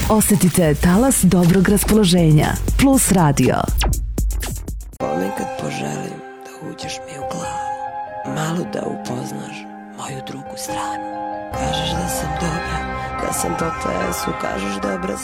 Osetite talas dobrog raspoloženja. Plus Radio. Ponekad poželim da uđeš mi u glavu, malo da upoznaš moju drugu stranu. Kažeš da sam dobra, da sam po plesu, kažeš dobra